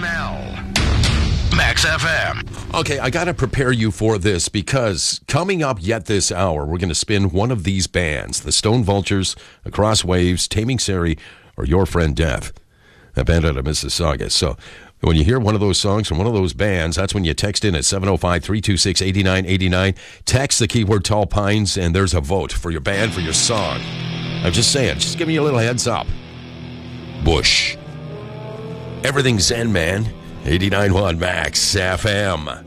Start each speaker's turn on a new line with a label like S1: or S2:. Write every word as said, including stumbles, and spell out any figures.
S1: L. Max F M.
S2: Okay, I got to prepare you for this because coming up yet this hour, we're going to spin one of these bands, the Stone Vultures, Across Waves, Taming Sari, or Your Friend Death, a band out of Mississauga. So when you hear one of those songs from one of those bands, that's when you text in at seven oh five, three two six, eight nine eight nine. Text the keyword Tall Pines, and there's a vote for your band, for your song. I'm just saying, just give me a little heads up. Bush. Everything's Zen, man. eighty-nine point one Max F M.